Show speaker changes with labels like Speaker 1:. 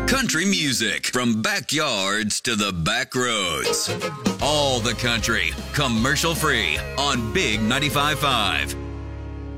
Speaker 1: Country music from backyards to the back roads. All the country, commercial free on Big 95.5.